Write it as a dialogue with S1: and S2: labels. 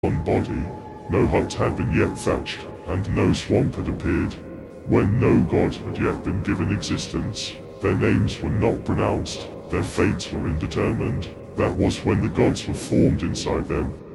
S1: one body. No hut had been yet thatched, and no swamp had appeared. When no god had yet been given existence, their names were not pronounced, their fates were indeterminate. That was when the gods were formed inside them.